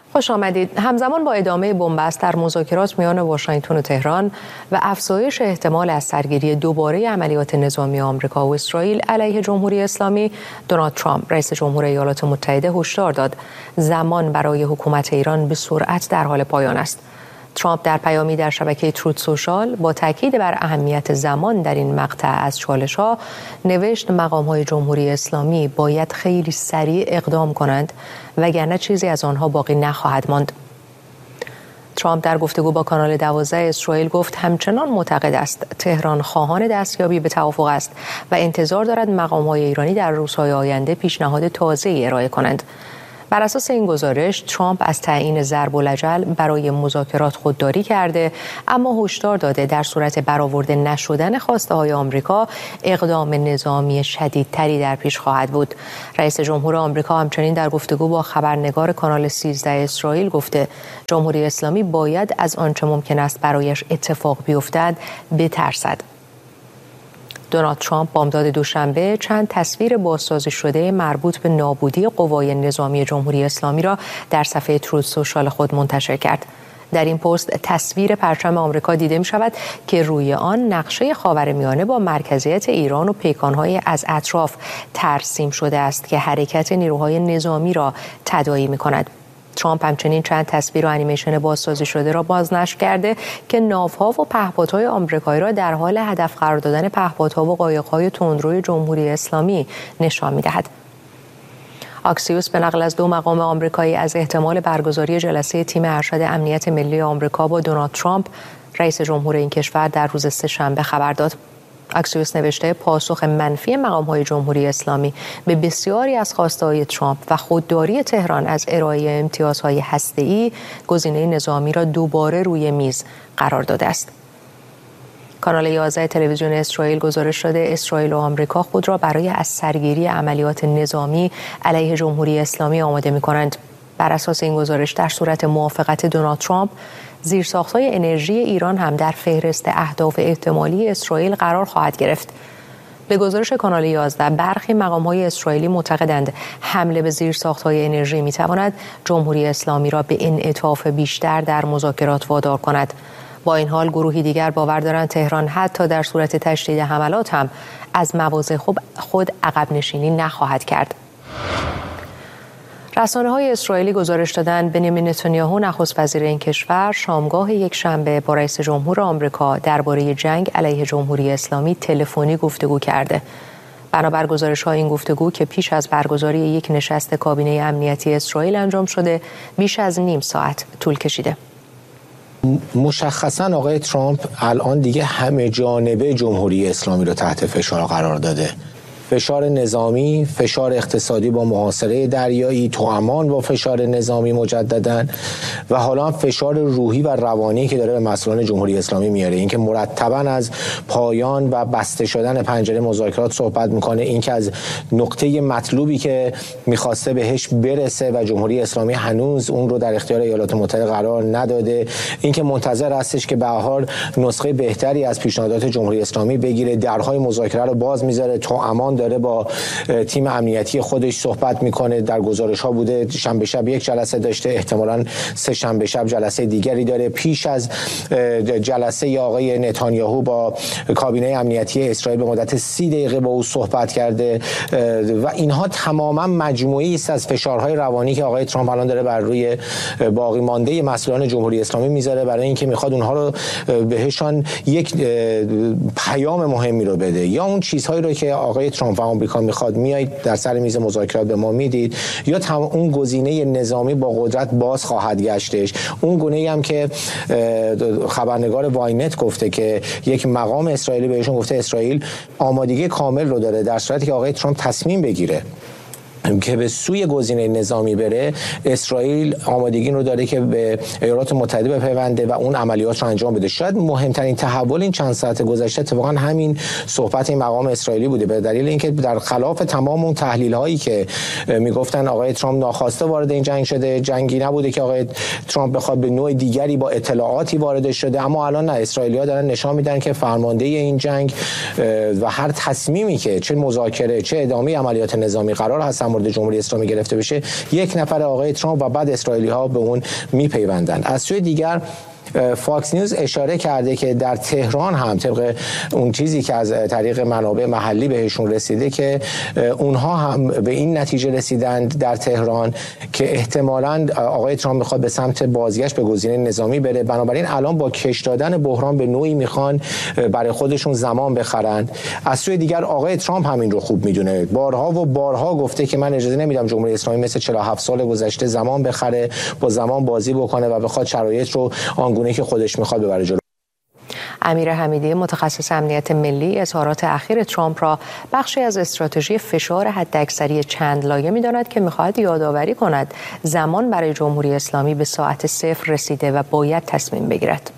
خوش آمدید. همزمان با ادامه بنبست در مذاکرات میان واشنگتن و تهران و افزایش احتمال از سرگیری دوباره عملیات نظامی آمریکا و اسرائیل علیه جمهوری اسلامی، دونالد ترامپ رئیس جمهور ایالات متحده هشدار داد زمان برای حکومت ایران به سرعت در حال پایان است. ترامپ در پیامی در شبکه تروت سوشال با تاکید بر اهمیت زمان در این مقطع از چالش‌ها نوشت مقام‌های جمهوری اسلامی باید خیلی سریع اقدام کنند وگرنه چیزی از آنها باقی نخواهد ماند. ترامپ در گفتگو با کانال 12 اسرائیل گفت همچنان معتقد است تهران خواهان دستیابی به توافق است و انتظار دارد مقام‌های ایرانی در روزهای آینده پیشنهاد تازه‌ای ارائه کنند. بر اساس این گزارش ترامپ از تعیین ضرب الاجل برای مذاکرات خودداری کرده، اما هشدار داده در صورت برآورده نشدن خواسته‌های آمریکا اقدام نظامی شدیدتری در پیش خواهد بود. رئیس جمهور آمریکا همچنین در گفتگو با خبرنگار کانال 13 اسرائیل گفته جمهوری اسلامی باید از آنچه ممکن است برایش اتفاق بیفتد بترسد. دونالد ترامپ بامداد دوشنبه چند تصویر بازسازی شده مربوط به نابودی قوای نظامی جمهوری اسلامی را در صفحه تروت سوشال خود منتشر کرد. در این پست تصویر پرچم آمریکا دیده می شود که روی آن نقشه خاورمیانه با مرکزیت ایران و پیکان‌های از اطراف ترسیم شده است که حرکت نیروهای نظامی را تداعی می کند. ترامپ همچنین چند تصویر و انیمیشن بازسازی شده را بازنشر کرده که ناوها و پهپادهای آمریکایی را در حال هدف قرار دادن پهپادها و قایق‌های تندروی جمهوری اسلامی نشان می‌دهد. آکسیوس به نقل از دو مقام آمریکایی از احتمال برگزاری جلسه تیم ارشد امنیت ملی آمریکا با دونالد ترامپ رئیس جمهور این کشور در روز سه‌شنبه خبر داد. آکسیوس نوشته پاسخ منفی مقام‌های جمهوری اسلامی به بسیاری از خواسته‌های ترامپ و خودداری تهران از ارائه امتیازهای هسته‌ای گزینه نظامی را دوباره روی میز قرار داده است. کانال 11 تلویزیون اسرائیل گزارش شده اسرائیل و آمریکا خود را برای از سرگیری عملیات نظامی علیه جمهوری اسلامی آماده می‌کنند. بر اساس این گزارش در صورت موافقت دونالد ترامپ زیرساخت‌های انرژی ایران هم در فهرست اهداف احتمالی اسرائیل قرار خواهد گرفت. به گزارش کانال 11 برخی مقام‌های اسرائیلی معتقدند حمله به زیرساخت‌های انرژی می‌تواند جمهوری اسلامی را به انعطاف بیشتر در مذاکرات وادار کند. با این حال گروهی دیگر باور دارند تهران حتی در صورت تشدید حملات هم از مواضع خود عقب نشینی نخواهد کرد. رسانه‌های اسرائیلی گزارش دادند بنیامین نتانیاهو نخست وزیر این کشور شامگاه یکشنبه با رئیس جمهور آمریکا درباره جنگ علیه جمهوری اسلامی تلفنی گفتگو کرده. بنابر گزارش‌های این گفتگو که پیش از برگزاری یک نشست کابینه امنیتی اسرائیل انجام شده، بیش از نیم ساعت طول کشیده. مشخصاً آقای ترامپ الان دیگه همه جانبه جمهوری اسلامی رو تحت فشار قرار داده. فشار نظامی، فشار اقتصادی با محاصره دریایی، توامان با فشار نظامی مجدداً و حالا هم فشار روحی و روانی که داره به مسئولان جمهوری اسلامی میاره. اینکه مرتباً از پایان و بسته شدن پنجره مذاکرات صحبت میکنه، اینکه از نقطه مطلوبی که میخواسته بهش برسه و جمهوری اسلامی هنوز اون رو در اختیار ایالات متحده قرار نداده، اینکه منتظر هستش که بهار نسخه بهتری از پیشنهادات جمهوری اسلامی بگیره، درهای مذاکره رو باز میذاره، توامان داره با تیم امنیتی خودش صحبت میکنه. در گزارش ها بوده شنبه شب یک جلسه داشته، احتمالاً سه شنبه شب جلسه دیگری داره. پیش از جلسه آقای نتانیاهو با کابینه امنیتی اسرائیل به مدت 30 دقیقه با او صحبت کرده و اینها تماما مجموعی است از فشارهای روانی که آقای ترامپ الان داره بر روی باقی مانده مسئولان جمهوری اسلامی میذاره، برای اینکه میخواد اونها رو بهشان یک پیام مهمی رو بده. یا اون چیزهایی رو که آقای ترامپ و آمریکا میخواد میایید در سر میز مذاکرات به ما میدید، یا اون گزینه نظامی با قدرت باز خواهد گشتش. اون گونه‌ای هم که خبرنگار واینت گفته که یک مقام اسرائیلی بهشون گفته اسرائیل آمادگی کامل رو داره در صورتی که آقای ترامپ تصمیم بگیره که به سوی گزینه نظامی بره، اسرائیل آمادگی رو داره که به ایالات متحده بپیونده و اون عملیات رو انجام بده. شاید مهمترین تحول این چند ساعت گذشته اتفاقا همین صحبت این مقام اسرائیلی بوده، به دلیل اینکه در خلاف تمام اون تحلیل هایی که میگفتن آقای ترامپ ناخواسته وارد این جنگ شده، جنگی نبوده که آقای ترامپ بخواد به نوع دیگری با اطلاعاتی وارد شده، اما الان نه، اسرائیلی‌ها دارن نشان میدن که فرمانده این جنگ و هر تصمیمی که چه مذاکره چه ادامه عملیات نظامی قرار هست مورد جمهوری اسلامی گرفته بشه، یک نفر آقای ترامپ و بعد اسرائیلی‌ها به اون میپیوندن. از سوی دیگر فاکس نیوز اشاره کرده که در تهران هم طبق اون چیزی که از طریق منابع محلی بهشون رسیده که اونها هم به این نتیجه رسیدند در تهران که احتمالاً آقای ترامپ میخواد به سمت بازگشت به گزینه نظامی بره، بنابراین الان با کش دادن بحران به نوعی میخوان برای خودشون زمان بخرند. از سوی دیگر آقای ترامپ همین رو خوب میدونه، بارها و بارها گفته که من اجازه نمیدم جمهوری اسلامی مثل 47 سال گذشته زمان بخره، با زمان بازی بکنه و بخواد شرایط رو آنگونه که خودش میخواد ببره جلو. امیر حمیدی متخصص امنیت ملی اظهارات اخیر ترامپ را بخشی از استراتژی فشار حداکثری چند لایه می‌داند که می‌خواهد یادآوری کند زمان برای جمهوری اسلامی به ساعت صفر رسیده و باید تصمیم بگیرد.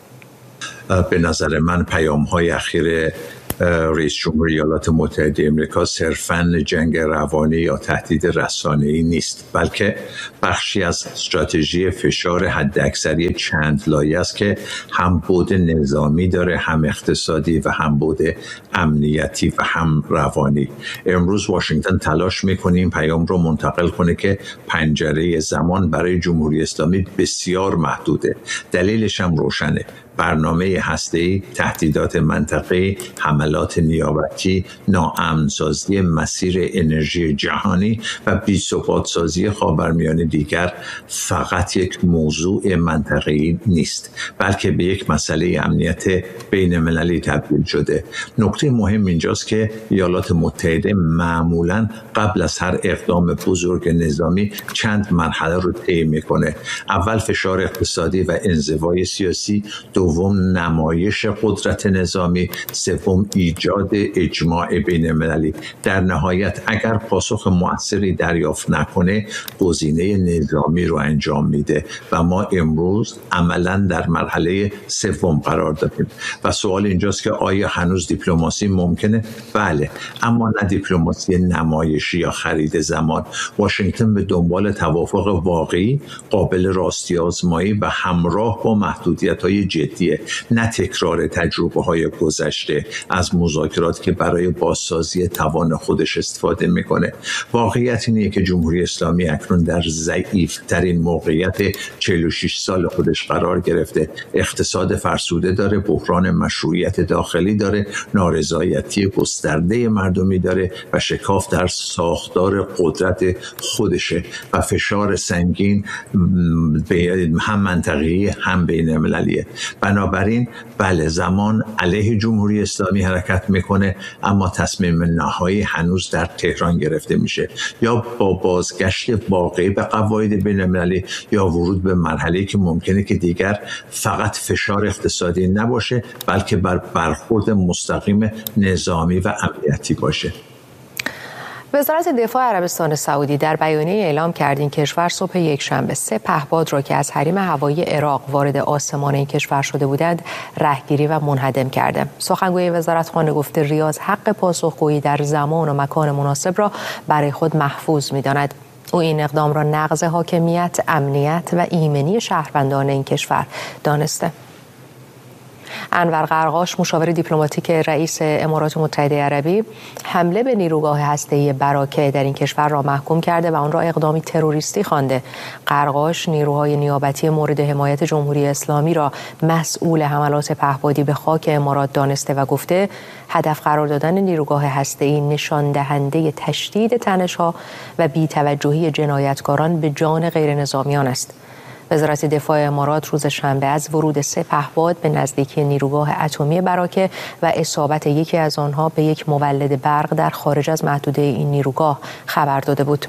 به نظر من پیام‌های اخیر رئیس جمهور ایالات متحده آمریکا صرفاً جنگ روانی یا تهدید رسانه‌ای نیست، بلکه بخشی از استراتژی فشار حداکثری چند لایه است که هم بعد نظامی داره، هم اقتصادی و هم بعد امنیتی و هم روانی. امروز واشنگتن تلاش می‌کنه این پیام رو منتقل کنه که پنجره زمان برای جمهوری اسلامی بسیار محدوده. دلیلش هم روشنه: برنامه هسته‌ای، تهدیدات منطقه‌ای، حملات نیابتی، ناامن‌سازی مسیر انرژی جهانی و بی‌ثبات‌سازی خاورمیانه دیگر فقط یک موضوع منطقه‌ای نیست، بلکه به یک مسئله امنیت بین‌المللی تبدیل شده. نکته مهم اینجاست که ایالات متحده معمولاً قبل از هر اقدام بزرگ نظامی چند مرحله رو طی می‌کنه. اول فشار اقتصادی و انزوای سیاسی، دوم نمایش قدرت نظامی، سوم ایجاد اجماع بین المللی. در نهایت اگر پاسخ مؤثری دریافت نکنه گزینه نظامی رو انجام میده و ما امروز عملاً در مرحله سوم قرار داریم و سوال اینجاست که آیا هنوز دیپلماسی ممکنه؟ بله، اما نه دیپلماسی نمایشی یا خرید زمان. واشنگتن به دنبال توافق واقعی، قابل راستی آزمایی و همراه با محدودیت‌های جدیه، نه تکرار تجربه‌های گذشته از مذاکرات که برای بازسازی توان خودش استفاده میکنه. واقعیت اینه که جمهوری اسلامی اکنون در ضعیف‌ترین موقعیت 46 سال خودش قرار گرفته. اقتصاد فرسوده داره، بحران مشروعیت داخلی داره، نارضایتی گسترده مردمی داره و شکاف در ساختار قدرت خودشه و فشار سنگین هم منطقه‌ای هم بین‌المللیه. بنابراین بله، زمان علیه جمهوری اسلامی حرکت میکنه، اما تصمیم نهایی هنوز در تهران گرفته میشه، یا با بازگشت واقعی به قواعد بین‌المللی یا ورود به مرحله‌ای که ممکنه که دیگر فقط فشار اقتصادی نباشه بلکه برخورد مستقیم نظامی و امنیتی باشه. وزارت دفاع عربستان سعودی در بیانیه اعلام کرد این کشور صبح یکشنبه 3 پهپاد را که از حریم هوایی عراق وارد آسمان این کشور شده بودند رهگیری و منهدم کرده. سخنگوی وزارتخانه گفته ریاض حق پاسخگویی در زمان و مکان مناسب را برای خود محفوظ می‌داند. او این اقدام را نقض حاکمیت، امنیت و ایمنی شهروندان این کشور دانسته. انور قرقاش، مشاور دیپلماتیک رئیس امارات متحده عربی، حمله به نیروگاه هسته‌ای براکه در این کشور را محکوم کرده و آن را اقدامی تروریستی خوانده. قرقاش نیروهای نیابتی مورد حمایت جمهوری اسلامی را مسئول حملات پهپادی به خاک امارات دانسته و گفته هدف قرار دادن نیروگاه هسته‌ای نشان دهنده تشدید تنش‌ها و بی‌توجهی جنایتکاران به جان غیر نظامیان است. وزارت دفاع امارات روز شنبه از ورود 3 پهپاد به نزدیکی نیروگاه اتمی براکه و اصابت یکی از آنها به یک مولد برق در خارج از محدوده این نیروگاه خبر داده بود.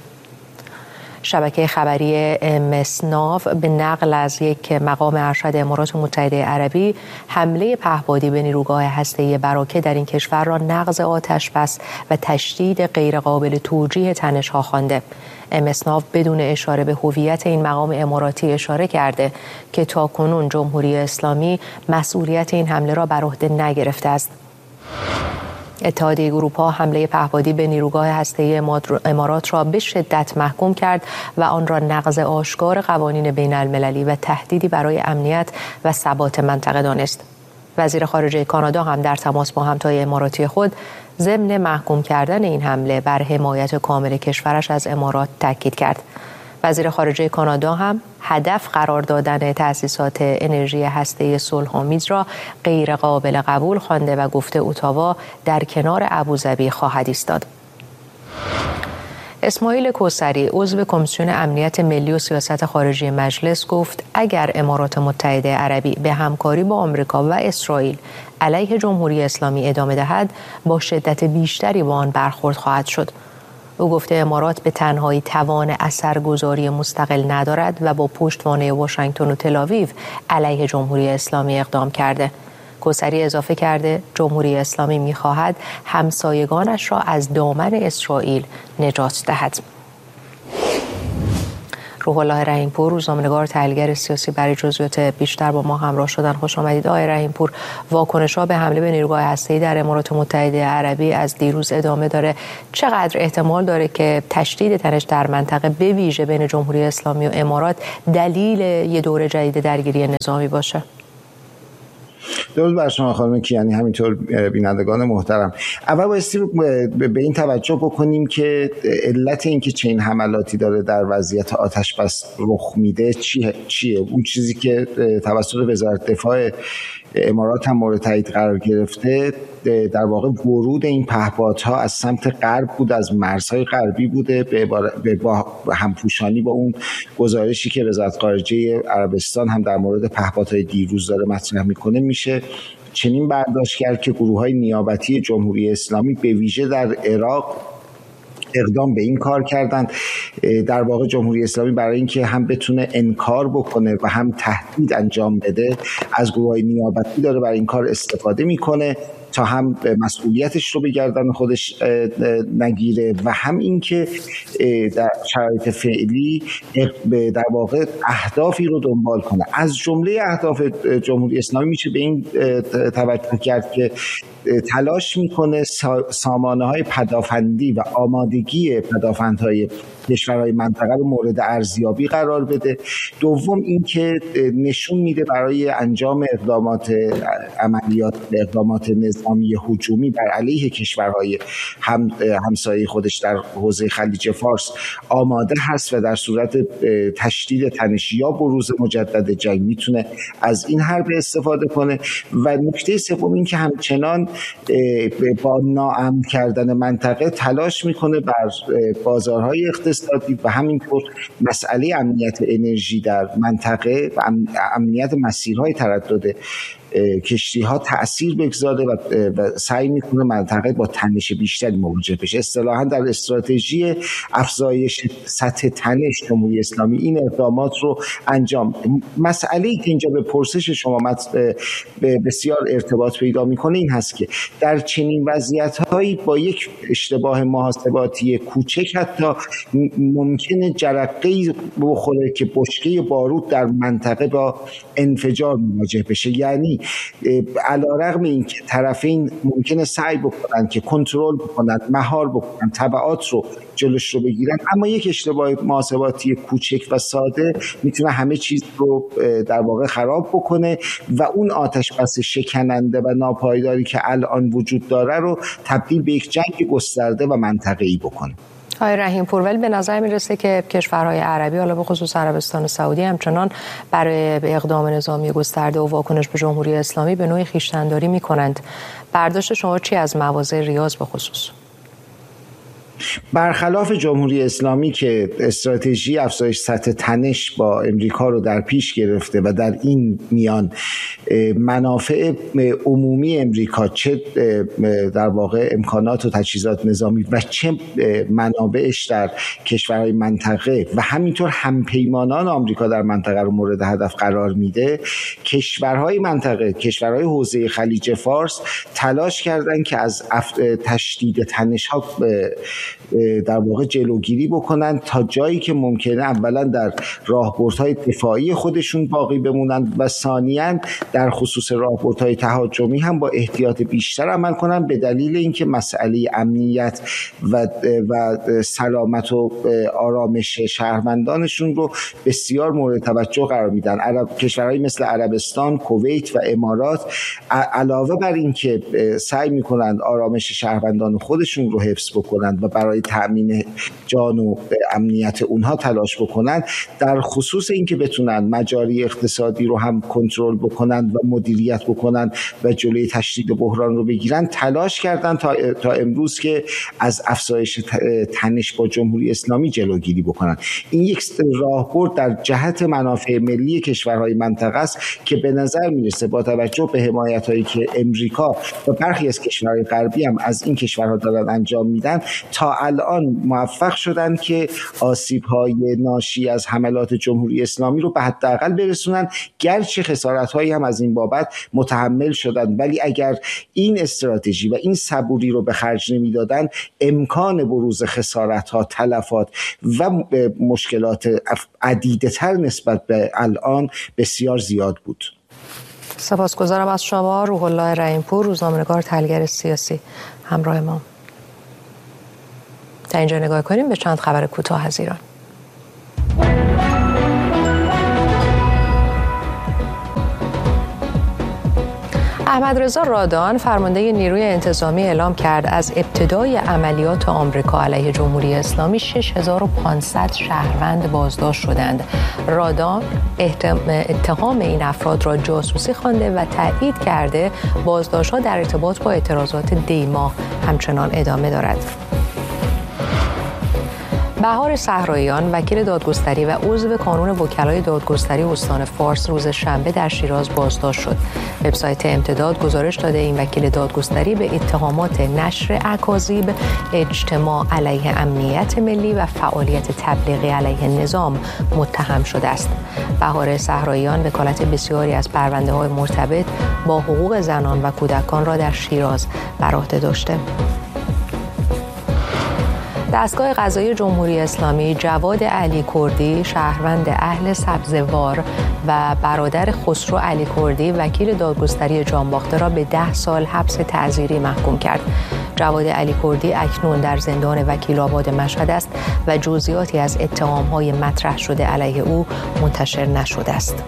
شبکه خبری مسناو به نقل از یک مقام ارشد امارات متحده عربی حمله پهپادی به نیروگاه هسته‌ای براکه در این کشور را نقض آتشبس و تشدید غیرقابل توجیه تنش‌ها خوانده. مسناو بدون اشاره به هویت این مقام اماراتی اشاره کرده که تاکنون جمهوری اسلامی مسئولیت این حمله را بر عهده نگرفته است. اتحادیه اروپا حمله پهپادی به نیروگاه هسته‌ای امارات را به شدت محکوم کرد و آن را نقض آشکار قوانین بین المللی و تهدیدی برای امنیت و ثبات منطقه دانست. وزیر خارجه کانادا هم در تماس با همتای اماراتی خود ضمن محکوم کردن این حمله بر حمایت کامل کشورش از امارات تاکید کرد. وزیر خارجه کانادا هم هدف قرار دادن تأسیسات انرژی هسته‌ای صلح‌آمیز را غیر قابل قبول خوانده و گفته اتاوا در کنار ابوظبی خواهد ایستاد. اسماعیل کوثری عضو کمیسیون امنیت ملی و سیاست خارجی مجلس گفت اگر امارات متحده عربی به همکاری با آمریکا و اسرائیل علیه جمهوری اسلامی ادامه دهد با شدت بیشتری با آن برخورد خواهد شد. او گفته امارات به تنهایی توان اثرگذاری مستقل ندارد و با پشتوانه واشنگتن و تل‌آویو علیه جمهوری اسلامی اقدام کرده. کوثری اضافه کرده جمهوری اسلامی می‌خواهد همسایگانش را از دامن اسرائیل نجات دهد. روح الله رحیم‌پور، روزنامه‌نگار تحلیلگر سیاسی، برای جزئیات بیشتر با ما همراه شدن. خوش آمدید آقای رحیم‌پور. واکنش‌ها به حمله به نیروگاه هسته‌ای در امارات متحده عربی از دیروز ادامه داره. چقدر احتمال داره که تشدید تنش در منطقه به ویژه بین جمهوری اسلامی و امارات دلیل یه دوره جدید درگیری نظامی باشه؟ درود بر شما خانم کیانی، همینطور بینندگان محترم. اول بایستی به این توجه بکنیم که علت این که چنین حملاتی داره در وضعیت آتش بس رخ میده چیه؟ اون چیزی که توسط وزارت دفاع امارات هم مورد تایید قرار گرفته در واقع ورود این پهپادها از سمت غرب بود، از مرزهای غربی بوده، با همپوشانی با اون گزارشی که وزارت خارجه عربستان هم در مورد پهپادهای دیروز داره مطرح میکنه. میشه چنین برداشت کرد که گروه‌های نیابتی جمهوری اسلامی به ویژه در عراق اقدام به این کار کردند. در واقع جمهوری اسلامی برای اینکه هم بتونه انکار بکنه و هم تهدید انجام بده از گروه‌های نیابتی داره برای این کار استفاده میکنه تا هم مسئولیتش رو به گردن خودش نگیره و هم اینکه در شرایط فعلی در واقع اهدافی رو دنبال کنه. از جمله اهداف جمهوری اسلامی میشه به این توجه کرد که تلاش میکنه سامانه‌های پدافندی و آمادگی پدافندهای کشورهای منطقه رو مورد ارزیابی قرار بده. دوم اینکه نشون میده برای انجام اقدامات نظامی هجومی بر علیه کشورهای همسایه خودش در حوزه خلیج فارس آماده هست و در صورت تشدید تنش یا بروز مجدد جنگ میتونه از این حرب استفاده کنه. و نکته سوم این که همچنان با ناامن کردن منطقه تلاش میکنه بر بازارهای اقتصادی و همینطور مسئله امنیت انرژی در منطقه و امنیت مسیرهای تردد کشتی ها تأثیر بگذاره و سعی میکنه منطقه با تنش بیشتری مواجه بشه. اصطلاحاً در استراتژی افزایش سطح تنش جمهوری اسلامی این اقدامات رو انجام. مسئله‌ای که اینجا به پرسش شما بسیار ارتباط پیدا میکنه این هست که در چنین وضعیت‌هایی با یک اشتباه محاسباتی کوچک حتی ممکنه جرقه‌ای بخوره که بشکه بارود در منطقه با انفجار مواجه بشه. یعنی علیرغم اینکه طرفین ممکنه سعی بکنن که کنترل بکنن، مهار بکنن، تبعات رو جلوش رو بگیرن، اما یک اشتباه محاسباتی کوچک و ساده میتونه همه چیز رو در واقع خراب بکنه و اون آتش بس شکننده و ناپایداری که الان وجود داره رو تبدیل به یک جنگ گسترده و منطقه‌ای بکنه. آقای رحیم‌پور، ولی به نظر میرسه که کشورهای عربی، حالا به خصوص عربستان سعودی، همچنان برای اقدام نظامی گسترده و واکنش به جمهوری اسلامی به نوعی خویشتن‌داری میکنند. برداشت شما چی از مواضع ریاض به خصوص؟ برخلاف جمهوری اسلامی که استراتژی افزایش سطح تنش با امریکا رو در پیش گرفته و در این میان منافع عمومی امریکا، چه در واقع امکانات و تجهیزات نظامی و چه منابعش در کشورهای منطقه و همینطور همپیمانان آمریکا در منطقه رو مورد هدف قرار میده، کشورهای منطقه، کشورهای حوزه خلیج فارس تلاش کردن که از تشدید تنش ها در واقع جلوگیری بکنن تا جایی که ممکنه اولا در راهبردهای دفاعی خودشون باقی بمونن و ثانیاً در خصوص راهبردهای تهاجمی هم با احتیاط بیشتر عمل کنن، به دلیل اینکه مسئله امنیت و سلامت و آرامش شهروندانشون رو بسیار مورد توجه قرار میدن. کشورهایی مثل عربستان، کویت و امارات علاوه بر اینکه سعی میکنند آرامش شهروندان خودشون رو حفظ بکنند و برای تأمین جان و امنیت اونها تلاش بکنند، در خصوص اینکه بتونن مجاری اقتصادی رو هم کنترل بکنند و مدیریت بکنند و جلوی تشدید بحران رو بگیرن، تلاش کردن تا امروز که از افزایش تنش با جمهوری اسلامی جلوگیری بکنن. این یک راهبرد در جهت منافع ملی کشورهای منطقه است که به نظر میرسه با توجه به حمایت‌هایی که امریکا و برخی از کشورهای غربی هم از این کشورها دارن انجام میدن، تا الان موفق شدن که آسیب‌های ناشی از حملات جمهوری اسلامی رو به حداقل برسونن، گرچه خسارت‌هایی هم از این بابت متحمل شدن. ولی اگر این استراتژی و این صبوری رو به خرج نمیدادن، امکان بروز خسارت‌ها، تلفات و مشکلات عدیدتر نسبت به الان بسیار زیاد بود. سپاسگزارم از شما. روح الله رحیم‌پور، روزنامه‌نگار تحلیلگر سیاسی، همراه ما. تا اینجا نگاه کنیم به چند خبر کوتاه از ایران. احمدرضا رادان، فرمانده نیروی انتظامی، اعلام کرد از ابتدای عملیات آمریکا علیه جمهوری اسلامی 6500 شهروند بازداشت شدند. رادان اتهام این افراد را جاسوسی خوانده و تایید کرده بازداشت‌ها در ارتباط با اعتراضات دیما همچنان ادامه دارد. بهار صحراییان، وکیل دادگستری و عضو کانون وکلای دادگستری استان فارس، روز شنبه در شیراز بازداشت شد. وبسایت امتداد گزارش داده این وکیل دادگستری به اتهامات نشر اکاذیب، اجتماع علیه امنیت ملی و فعالیت تبلیغی علیه نظام متهم شده است. بهار صحراییان وکالت بسیاری از پرونده‌های مرتبط با حقوق زنان و کودکان را در شیراز بر عهده داشته. دستگاه قضایی جمهوری اسلامی جواد علی کردی، شهروند اهل سبزوار و برادر خسرو علی کردی، وکیل دادگستری جانباخته را به 10 سال حبس تعزیری محکوم کرد. جواد علی کردی اکنون در زندان وکیل آباد مشهد است و جزئیاتی از اتهام‌های مطرح شده علیه او منتشر نشده است.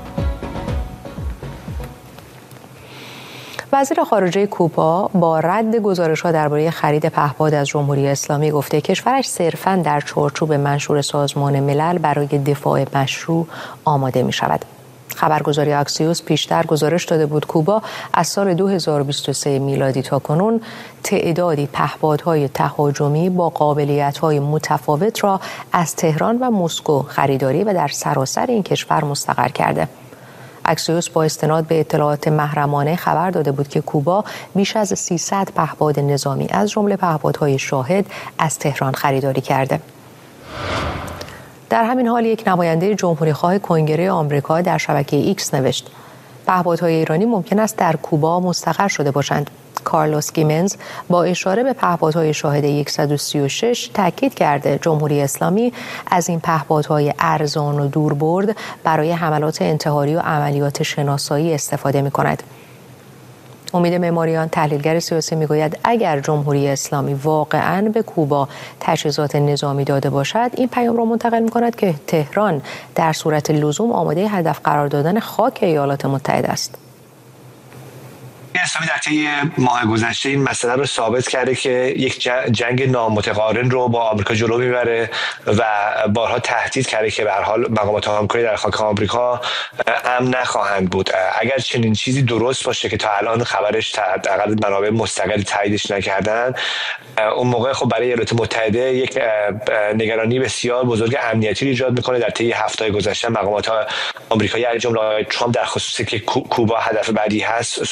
وزیر خارجه کوبا با رد گزارش‌ها درباره خرید پهپاد از جمهوری اسلامی گفته کشورش صرفاً در چارچوب منشور سازمان ملل برای دفاع مشروع آماده می‌شود. خبرگزاری اکسیوس پیشتر گزارش داده بود کوبا از سال 2023 میلادی تا کنون تعدادی پهپادهای تهاجمی با قابلیت‌های متفاوت را از تهران و مسکو خریداری و در سراسر این کشور مستقر کرده. اکسیوس با استناد به اطلاعات محرمانه خبر داده بود که کوبا بیش از 300 پهپاد نظامی از جمله پهپادهای شاهد از تهران خریداری کرده. در همین حال یک نماینده جمهوری‌خواه کنگره آمریکا در شبکه ایکس نوشت پهپادهای ایرانی ممکن است در کوبا مستقر شده باشند. کارلوس گیمنز با اشاره به پهپادهای شاهد 136 تاکید کرده جمهوری اسلامی از این پهپادهای ارزان و دوربرد برای حملات انتحاری و عملیات شناسایی استفاده می‌کند. امید معماریان، تحلیلگر سیاسی، میگوید اگر جمهوری اسلامی واقعاً به کوبا تجهیزات نظامی داده باشد، این پیام را منتقل می‌کند که تهران در صورت لزوم آماده هدف قرار دادن خاک ایالات متحده است. اسلامی در طی ماه گذشته این مسئله رو ثابت کرده که یک جنگ نامتقارن رو با آمریکا جلو میبره و بارها تهدید کرده که به هر حال مقامات همکاری در خاک آمریکا امن نخواهند بود. اگر چنین چیزی درست باشه که تا الان خبرش حداقل منابع مستقلی تاییدش نکردن، اون موقع خب برای ایالات متحده یک نگرانی بسیار بزرگ امنیتی ایجاد میکنه. در طی هفته‌های گذشته مقامات آمریکایی از جمله ترامپ در خصوصی که کوبا هدف بعدی هست صحبت کرده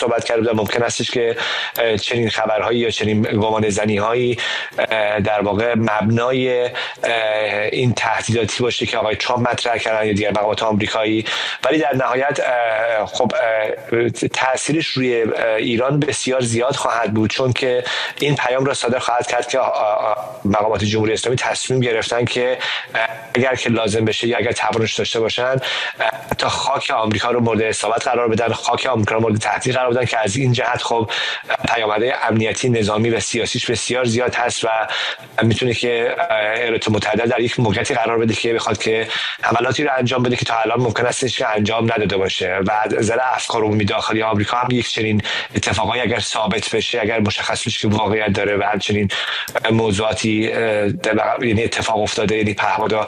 و ممکن استش که چنین خبرهایی یا چنین گمان زنی‌هایی در واقع مبنای این تهدیداتی باشه که آقای ترامپ مطرح کردن یا دیگر مقامات آمریکایی، ولی در نهایت خب تأثیرش روی ایران بسیار زیاد خواهد بود، چون که این پیام را صادر خواهد کرد که مقامات جمهوری اسلامی تصمیم گرفتن که اگر که لازم بشه یا اگر توانش داشته باشن تا خاک آمریکا رو مورد اصابت قرار بدن، خاک آمریکا رو مورد تهدید قرار بدن، که از این جهت خب پیامدهای امنیتی، نظامی و سیاسیش بسیار زیاد هست و میتونه که ایالات متحده در یک موقعیتی قرار بده که بخواد که حملاتی رو انجام بده که تا الان ممکن است که انجام نداده باشه. و از نظر افکار عمومی داخلی آمریکا هم یک چنین اتفاقایی اگر ثابت بشه، اگر مشخص بشه که واقعیت داره و همچنین موضوعاتی یعنی اتفاق افتاده، یعنی پهپادا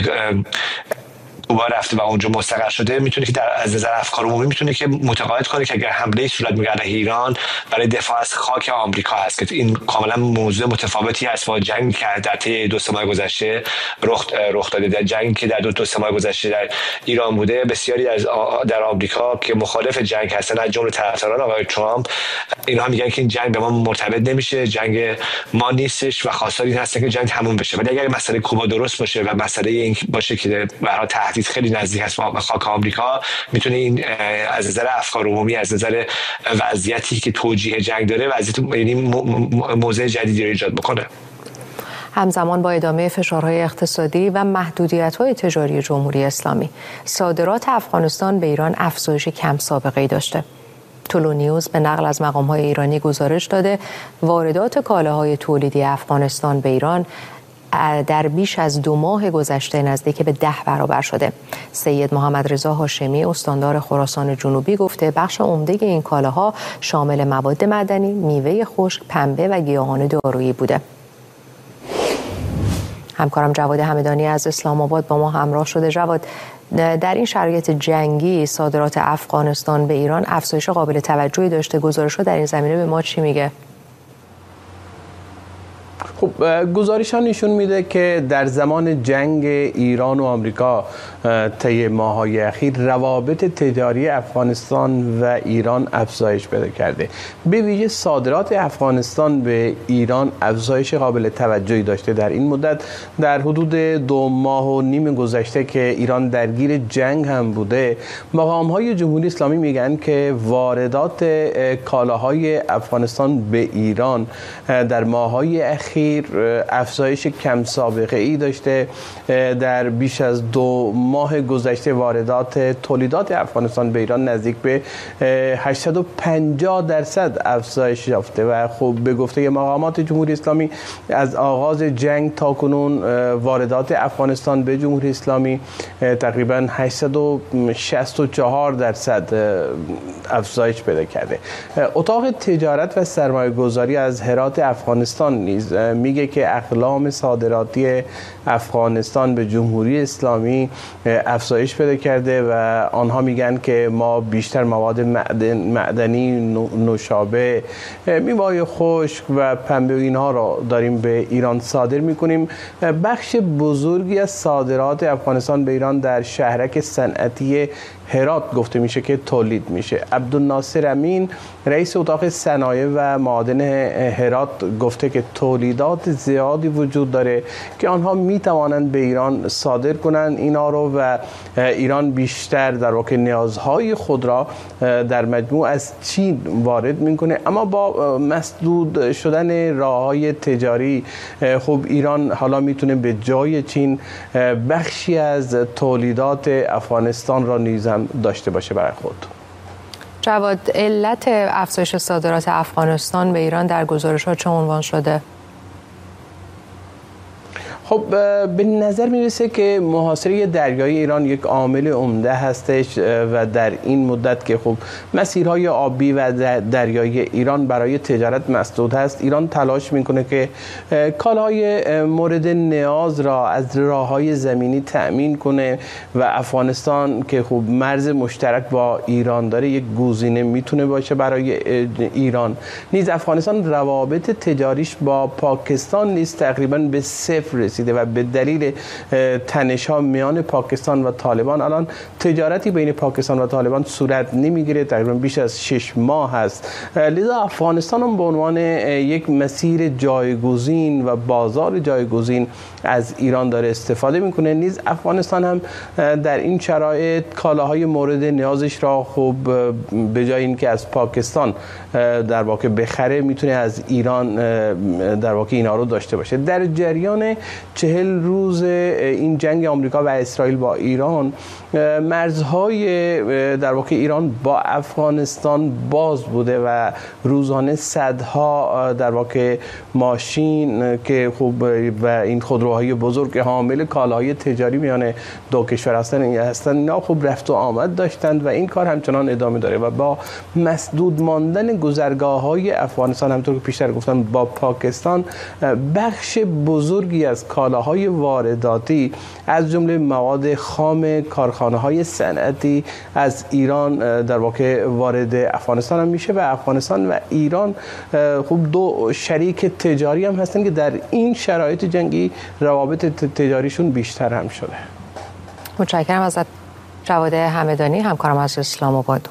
دوباره رفته و اونجا مستقر شده، میتونه که از نظر افکار عمومی میتونه که متقاعد کنه که اگر حمله صورت میگیره علیه ایران برای دفاع از خاک آمریکا هست، که این کاملا موضوع متفاوتی است با جنگی که در طی 2 ماه گذشته رخ داده. در جنگی که در 2 ماه گذشته در ایران بوده، بسیاری در آمریکا که مخالف جنگ هستن، از جمله طرفداران آقای ترامپ، اینها میگن که این جنگ به ما مرتبط نمیشه، جنگ ما نیستش و خواستار این هستن که جنگ تموم بشه. ولی اگر مسئله کوبا درست باشه و مسئله این باشه که برای تهدید خیلی نزدیک است به خاک آمریکا، میتونه این از نظر افکار عمومی، از نظر وضعیتی که توجیه جنگ داره، وضعیت یعنی موضع جدیدی رو ایجاد بکنه. همزمان با ادامه فشارهای اقتصادی و محدودیت‌های تجاری جمهوری اسلامی، صادرات افغانستان به ایران افزایش کم سابقه‌ای داشته. طلوع نیوز به نقل از مقام‌های ایرانی گزارش داده واردات کالاهای تولیدی افغانستان به ایران در بیش از 2 ماه گذشته نزدیک به 10 برابر شده. سید محمد رضا هاشمی استاندار خراسان جنوبی گفته بخش عمده این کالاها شامل مواد معدنی، میوه خشک، پنبه و گیاهان دارویی بوده. همکارم جواد همدانی از اسلام آباد با ما همراه شده. جواد، در این شرایط جنگی صادرات افغانستان به ایران افزایش قابل توجهی داشته. گزارش‌ها در این زمینه به ما چی میگه؟ خب گزارش ها نشون میده که در زمان جنگ ایران و آمریکا طی ماه‌های اخیر روابط تجاری افغانستان و ایران افزایش پیدا کرده. به ویژه صادرات افغانستان به ایران افزایش قابل توجهی داشته. در این مدت در حدود 2 ماه و نیم گذشته که ایران درگیر جنگ هم بوده، مقام‌های جمهوری اسلامی میگن که واردات کالاهای افغانستان به ایران در ماه‌های اخیر افزایش کم سابقه ای داشته. در بیش از 2 ماه گذشته واردات تولیدات افغانستان به ایران نزدیک به 850% افزایش یافته و خب به گفته مقامات جمهوری اسلامی از آغاز جنگ تا کنون واردات افغانستان به جمهوری اسلامی تقریبا 864% افزایش پیدا کرده. اتاق تجارت و سرمایه گذاری از هرات افغانستان نیز میگه که اقلام صادراتی افغانستان به جمهوری اسلامی افزایش پیدا کرده و آنها میگن که ما بیشتر مواد معدنی، نوشابه، میوه خشک و پنبه اینها را داریم به ایران صادر میکنیم. بخش بزرگی از صادرات افغانستان به ایران در شهرک صنعتی هرات گفته میشه که تولید میشه. عبدالناصر امین رئیس اتاق صنایع و معادن هرات گفته که تولیدات زیادی وجود داره که آنها میتوانند به ایران صادر کنند اینا رو و ایران بیشتر در واقع نیازهای خود را در مجموع از چین وارد میکنه. اما با مسدود شدن راههای تجاری خب ایران حالا میتونه به جای چین بخشی از تولیدات افغانستان را نیز هم داشته باشه برای خود. جواد، علت افزایش صادرات افغانستان به ایران در گزارش‌ها چه عنوان شده؟ خب به نظر میرسه که محاصره دریایی ایران یک عامل عمده هستش و در این مدت که خب مسیرهای آبی و دریایی ایران برای تجارت مسدود هست، ایران تلاش میکنه که کالاهای مورد نیاز را از راههای زمینی تأمین کنه و افغانستان که خب مرز مشترک با ایران داره یک گزینه میتونه باشه برای ایران. نیز افغانستان روابط تجاریش با پاکستان نیز تقریبا به 0 رسیده رسیده و به دلیل تنش‌ها میان پاکستان و طالبان الان تجارتی بین پاکستان و طالبان صورت نمیگیره، تقریبا بیش از 6 ماه هست. لذا افغانستان هم به عنوان یک مسیر جایگزین و بازار جایگزین از ایران داره استفاده میکنه. نیز افغانستان هم در این شرایط کالاهای مورد نیازش را خوب به جای اینکه از پاکستان در واقع بخره میتونه از ایران در واقع اینا رو داشته باشه. در جریان 40 روز این جنگ آمریکا و اسرائیل با ایران، مرزهای در واقع ایران با افغانستان باز بوده و روزانه صدها در واقع ماشین که خوب و این خودروهای بزرگ حامل کالاهای تجاری میان دو کشور هستن اینا خوب رفت و آمد داشتند و این کار همچنان ادامه داره و با مسدود ماندن گذرگاه‌های افغانستان همونطور که پیشتر گفتم با پاکستان، بخش بزرگی از کالاهای وارداتی از جمله مواد خام کارخانه‌های صنعتی از ایران در واقع وارد افغانستان هم میشه و افغانستان و ایران خوب دو شریک تجاری هم هستن که در این شرایط جنگی روابط تجاریشون بیشتر هم شده. متشکرم ازت جواد همدانی، همکارم از اسلام آباد.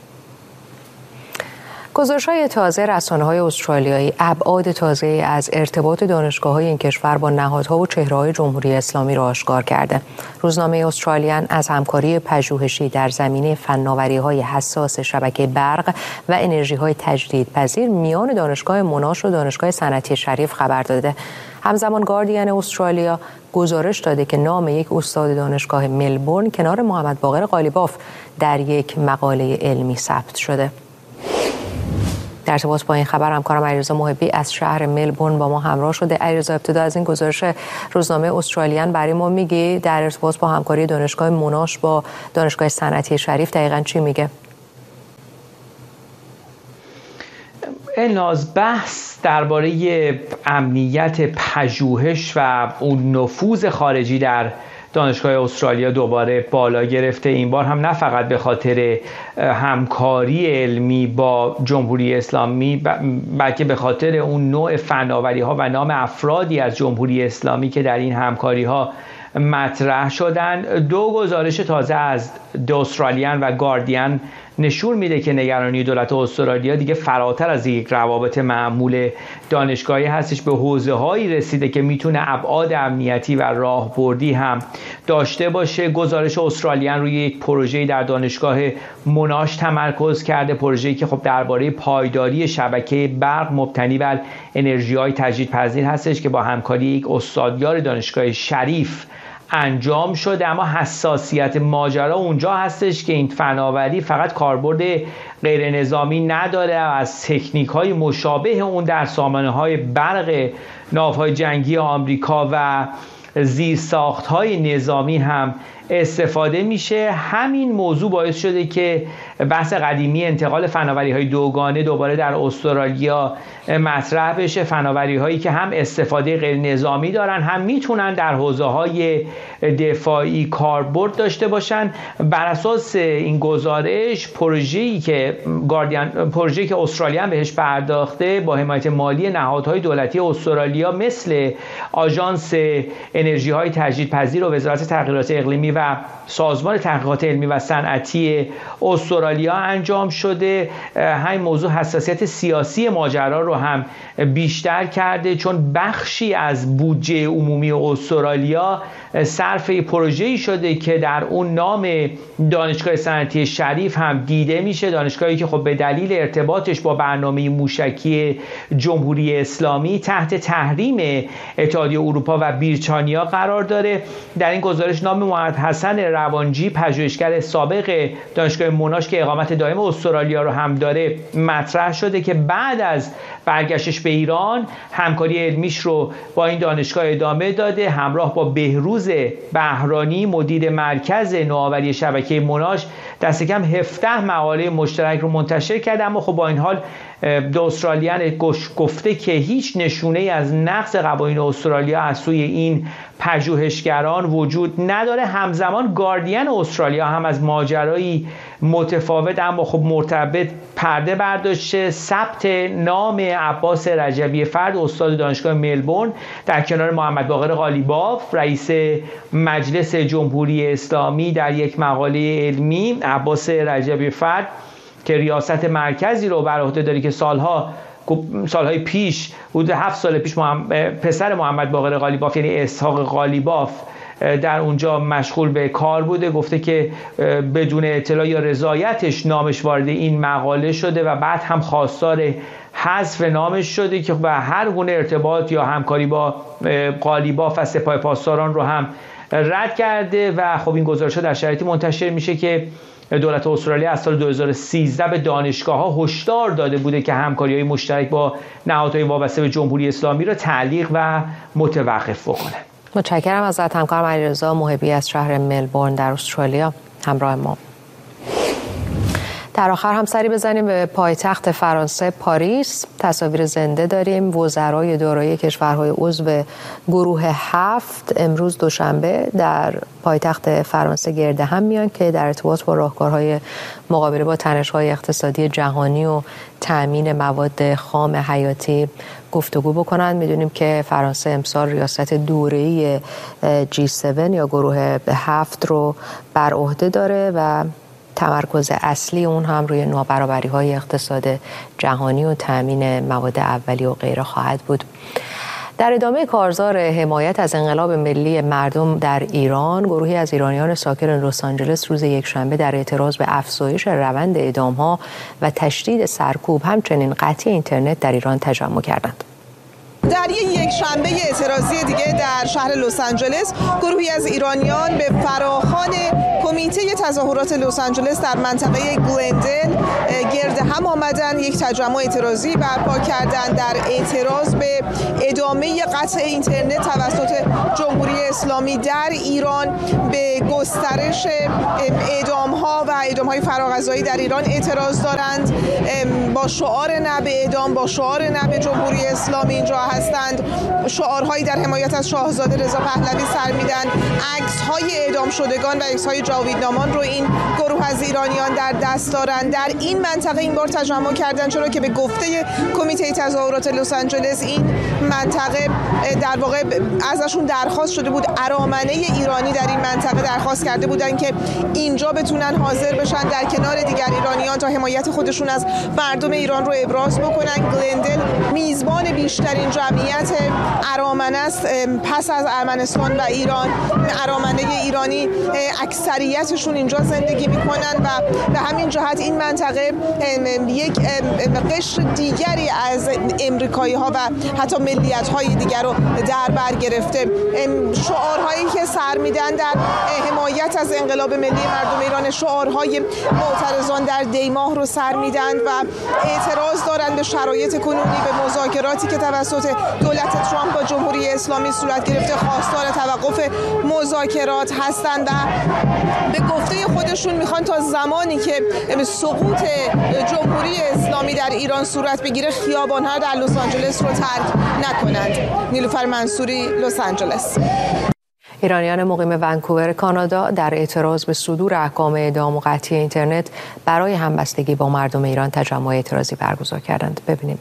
گزارش‌های تازه رسانه‌های استرالیایی ابعاد تازه از ارتباط دانشگاه‌های این کشور با نهادها و چهره‌های جمهوری اسلامی را آشکار کرده. روزنامه استرالیان از همکاری پژوهشی در زمینه فناوری‌های حساس شبکه برق و انرژی‌های تجدیدپذیر میان دانشگاه مناش و دانشگاه صنعتی شریف خبر داده. همزمان گاردین استرالیا گزارش داده که نام یک استاد دانشگاه ملبورن کنار محمد باقر قالیباف در یک مقاله علمی ثبت شده. در ارتباط با این خبر همکارم علیرضا محبی از شهر ملبورن با ما همراه شده. علیرضا، ابتدا از این گزارش روزنامه استرالیان برای ما میگی در ارتباط با همکاری دانشگاه مناش با دانشگاه صنعتی شریف دقیقاً چی میگه؟ الناز بحث درباره امنیت پژوهش و اون نفوذ خارجی در دانشگاه استرالیا دوباره بالا گرفته. این بار هم نه فقط به خاطر همکاری علمی با جمهوری اسلامی بلکه به خاطر اون نوع فناوری ها و نام افرادی از جمهوری اسلامی که در این همکاری ها مطرح شدن. دو گزارش تازه از د استرالیان و گاردین نشون میده که نگرانی دولت استرالیا دیگه فراتر از یک روابط معمول دانشگاهی هستش، به حوزه‌هایی رسیده که میتونه ابعاد امنیتی و راهبردی هم داشته باشه. گزارش استرالیان روی یک پروژه‌ای در دانشگاه مناش تمرکز کرده، پروژه‌ای که خب درباره پایداری شبکه برق مبتنی بر انرژی‌های تجدیدپذیر هستش که با همکاری یک استادیار دانشگاه شریف انجام شده. اما حساسیت ماجرا اونجا هستش که این فناوری فقط کاربرد غیر نظامی نداره و از تکنیک‌های مشابه اون در سامانه‌های برق ناوهای جنگی آمریکا و زیرساخت‌های نظامی هم استفاده میشه. همین موضوع باعث شده که بحث قدیمی انتقال فناوری‌های دوگانه دوباره در استرالیا مطرح بشه، فناوری‌هایی که هم استفاده غیر نظامی دارن هم میتونن در حوزه‌های دفاعی کاربرد داشته باشن. بر اساس این گزارش پروژه‌ای که استرالیا بهش پرداخته با حمایت مالی نهادهای دولتی استرالیا مثل آژانس انرژی‌های تجدیدپذیر و وزارت تغییرات اقلیمی و سازمان تحقیقات علمی و صنعتی استرالیا انجام شده. همین موضوع حساسیت سیاسی ماجرا رو هم بیشتر کرده، چون بخشی از بودجه عمومی استرالیا صرف پروژه‌ای شده که در اون نام دانشگاه صنعتی شریف هم دیده میشه. دانشگاهی که خب به دلیل ارتباطش با برنامه موشکی جمهوری اسلامی تحت تحریم اتحادیه اروپا و بریتانیا قرار داره. در این گزارش نام محمد حسن روانجی، پژوهشگر سابق دانشگاه مناش که اقامت دائم استرالیا رو هم داره، مطرح شده که بعد از برگشتش به ایران همکاری علمیش رو با این دانشگاه ادامه داده، همراه با بهروز بهرانی مدیر مرکز نوآوری شبکه مناش دست کم 17 مقاله مشترک رو منتشر کرده. اما خب با این حال د استرالیان گفته که هیچ نشونه از نقض قوانین استرالیا از سوی این پژوهشگران وجود نداره. همزمان همزمان گاردین استرالیا هم از ماجرایی متفاوت اما خب مرتبط پرده برداشته. ثبت نام عباس رجبی فرد استاد دانشگاه ملبورن در کنار محمد باقر قالیباف رئیس مجلس جمهوری اسلامی در یک مقاله علمی. عباس رجبی فرد که ریاست مرکزی رو بر عهده داره که سالهای پیش حدود 7 سال پیش پسر محمد باقر قالیباف یعنی اسحاق قالیباف در اونجا مشغول به کار بوده. گفته که بدون اطلاع یا رضایتش نامش وارد این مقاله شده و بعد هم خواستار حذف نامش شده که به هر گونه ارتباط یا همکاری با قالیباف و سپاه پاسداران رو هم رد کرده و خب این گزارش‌ها در شرایطی منتشر میشه که دولت استرالیا از سال 2013 به دانشگاه‌ها هشدار داده بوده که همکاری‌های مشترک با نهادهای وابسته به جمهوری اسلامی را تعلیق و متوقف بکنه. متشکرم ازت همکارم علیرضا محبی از شهر ملبورن در استرالیا همراه ما. در آخر هم سری بزنیم به پایتخت فرانسه پاریس. تصاویر زنده داریم. وزرای دارایی کشورهای عضو گروه 7 امروز دوشنبه در پایتخت فرانسه گرد هم میان که در ارتباط با راهکارهای مقابله با تنش‌های اقتصادی جهانی و تأمین مواد خام حیاتی گفتگو بکنند. میدونیم که فرانسه امسال ریاست دوره‌ای G7 یا گروه 7 رو بر عهده داره و تمرکز اصلی اون هم روی نابرابری‌های اقتصاد جهانی و تأمین مواد اولیه و غیره خواهد بود. در ادامه کارزار حمایت از انقلاب ملی مردم در ایران، گروهی از ایرانیان ساکن لس آنجلس روز یکشنبه در اعتراض به افزایش روند اعدام‌ها و تشدید سرکوب همچنین قطعی اینترنت در ایران تجمع کردند. در یک شنبه اعتراضی دیگه در شهر لس آنجلس گروهی از ایرانیان به فراخوان کمیته تظاهرات لس آنجلس در منطقه گلندل گرد هم آمدن، یک تجمع اعتراضی برپا کردند در اعتراض به ادامه قطع اینترنت توسط جمهوری اسلامی در ایران، به گسترش اعدام‌ها و اعدام‌های فراغذایی در ایران اعتراض دارند. با شعار نه به اعدام، با شعار نه به جمهوری اسلامی اینجا هستند. شعارهایی در حمایت از شاهزاده رضا پهلوی سر میدن. عکس‌های اعدام شدگان و عکس‌های جاویدنامان رو این گروه از ایرانیان در دست دارند. در این منطقه این بار تجمع کردن چرا که به گفته کمیته تظاهرات لس آنجلس این منطقه در واقع ازشون درخواست شده بود، ارامنه ایرانی در این منطقه درخواست کرده بودن که اینجا بتونن حاضر بشن در کنار دیگر ایرانیان تا حمایت خودشون از مردم ایران رو ابراز بکنن. گلندل میزبان بیشترین جمعیت ارامنه است پس از ارمنستان و ایران. ارامنه ایرانی اکثریتشون اینجا زندگی میکنن و به همین جهت این منطقه یک قشر دیگری از امریکایی ها و حتی ملیت های دیگر رو در بر گرفته. شعارهایی که سر میدن در حمایت از انقلاب ملی مردم ایران، شعارهای معترضان در دیماه رو سر میدن و اعتراض دارن به شرایط کنونی، به مذاکراتی که توسط دولت ترامپ با جمهوری اسلامی صورت گرفته. خواستار توقف مذاکرات هستند و به گفته خودشون میخوان تا زمانی که سقوط جمهوری اسلامی در ایران صورت بگیره خیابان‌ها در لس آنجلس رو ترک نکنند. نیلوفر منصوری، لس آنجلس. ایرانیان مقیم ونکوور کانادا در اعتراض به صدور احکام اعدام و قطعی اینترنت برای همبستگی با مردم ایران تجمع اعتراضی برگزار کردند. ببینیم.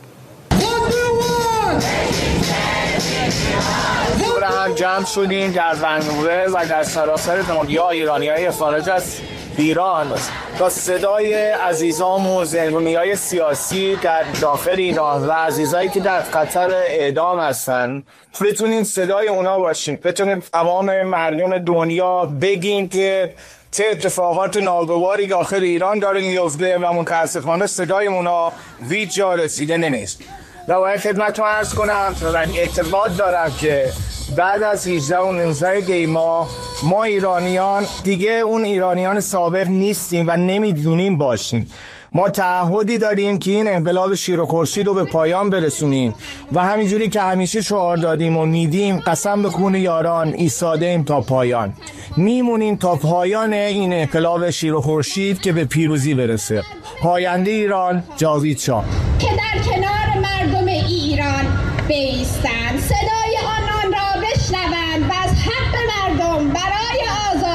دور هم جمع شدیم در ونکوور و در سراسر دنیا ایرانیای خارج از ایران تا صدای عزیزان و زندانیای سیاسی در داخل ایران و عزیزایی که در خطر اعدام هستن بتونیم صدای اونا باشیم، بتونیم تمام مردم دنیا بگیم که چه اتفاقات ناگواری داخل ایران داره میفته و متاسفانه صدای اونا هیچ جا رسیده نیست. و باید خدمتتون عرض کنم و اعتقاد دارم که بعد از 18 و 19 دیما ما ایرانیان دیگه اون ایرانیان سابق نیستیم و نمیدونیم باشیم. ما تعهدی داریم که این انقلاب شیر و خورشید رو به پایان برسونیم و همینجوری که همیشه شعار دادیم و میدیم قسم به خون یاران ایستاده ایم تا پایان، میمونیم تا پایان این انقلاب شیر و خورشید که به پیروزی برسه. پاینده ایران، جاوید شاه. که در کنار مردم ایران بایستند، صدای آنان را بشنوند و از حق مردم برای آزادی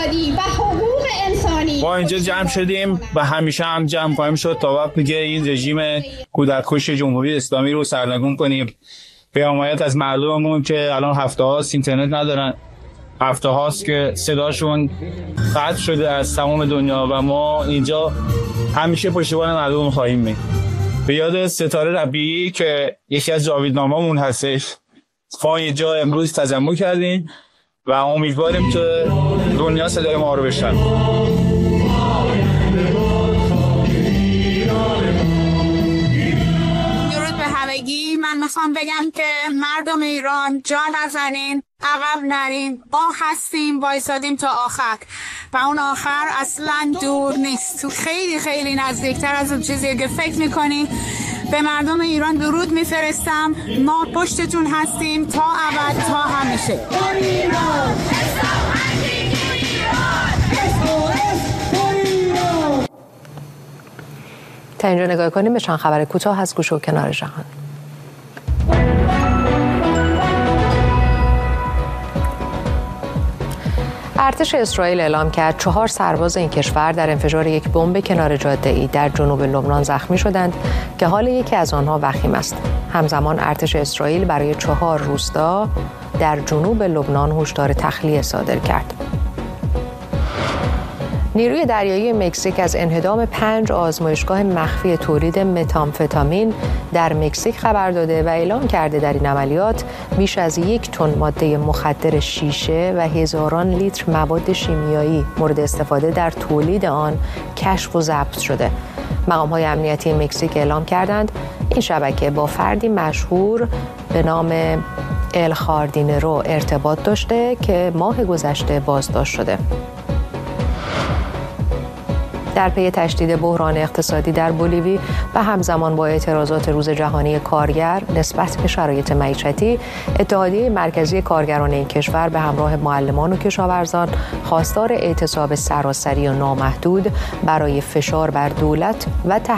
ما اینجا جمع شدیم و همیشه هم جمع خواهیم شد تا وقتی که این رژیم کودککش جمهوری اسلامی رو سرنگون کنیم. به حمایت از مردممون که الان هفته هاست اینترنت ندارن، هفته هاست که صداشون قطع شده از تمام دنیا و ما اینجا همیشه پشتیبان مردم خواهیم بود. به یاد ستاره ربیعی که یکی از جاویدنامه‌مون هستش، ما اینجا امروز تجمع کردیم و امیدواریم که دنیا صدای ما رو بشنوه. من میخوام بگم که مردم ایران جا نزنین، عقب نرین، ما هستیم، وایسادیم تا آخر و اون آخر اصلا دور نیست، تو خیلی خیلی نزدیکتر از اون چیزی که فکر میکنیم. به مردم ایران درود میفرستم، ما پشتتون هستیم تا ابد، تا همیشه. تا اینجا نگاه کنیم به چند خبر کوتاه از گوش و کنار جهان. ارتش اسرائیل اعلام کرد 4 سرباز این کشور در انفجار یک بمب کنار جاده‌ای در جنوب لبنان زخمی شدند که حال یکی از آنها وخیم است. همزمان ارتش اسرائیل برای 4 روستا در جنوب لبنان هشدار تخلیه صادر کرد. نیروی دریایی مکزیک از انهدام 5 آزمایشگاه مخفی تولید متامفتامین در مکزیک خبر داده و اعلام کرده در این عملیات بیش از 1 تن ماده مخدر شیشه و هزاران لیتر مواد شیمیایی مورد استفاده در تولید آن کشف و ضبط شده. مقام‌های امنیتی مکزیک اعلام کردند این شبکه با فردی مشهور به نام ال خاردینرو ارتباط داشته که ماه گذشته بازداشت شده. در پی تشدید بحران اقتصادی در بولیوی و همزمان با اعتراضات روز جهانی کارگر نسبت به شرایط معیشتی، اتحادیه مرکزی کارگران این کشور به همراه معلمان و کشاورزان خواستار اعتصاب سراسری و نامحدود برای فشار بر دولت و